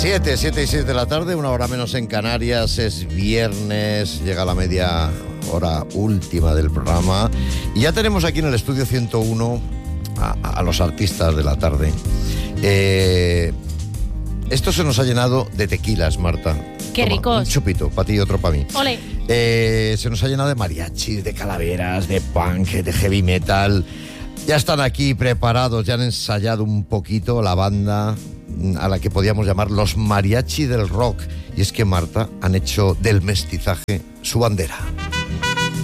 7 de la tarde, una hora menos en Canarias, es viernes, llega la media hora última del programa y ya tenemos aquí en el estudio 101 a los artistas de la tarde. Esto se nos ha llenado de tequilas, Marta. Qué Toma, ricos. un chupito, para ti y otro para mí. Ole. Se nos ha llenado de mariachis, de calaveras, de punk, de heavy metal. Ya están aquí preparados, ya han ensayado un poquito la banda a la que podíamos llamar los mariachi del rock. Y es que, Marta, han hecho del mestizaje su bandera.